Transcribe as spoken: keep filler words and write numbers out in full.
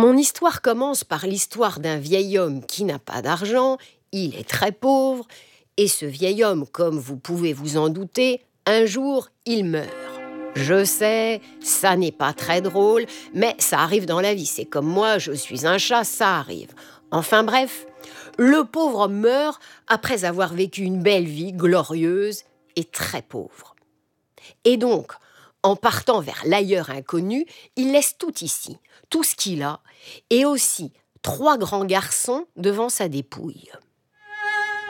Mon histoire commence par l'histoire d'un vieil homme qui n'a pas d'argent, il est très pauvre, et ce vieil homme, comme vous pouvez vous en douter, un jour, il meurt. Je sais, ça n'est pas très drôle, mais ça arrive dans la vie. C'est comme moi, je suis un chat, ça arrive. Enfin bref, le pauvre homme meurt après avoir vécu une belle vie glorieuse et très pauvre. Et donc, en partant vers l'ailleurs inconnu, il laisse tout ici, tout ce qu'il a, et aussi trois grands garçons devant sa dépouille.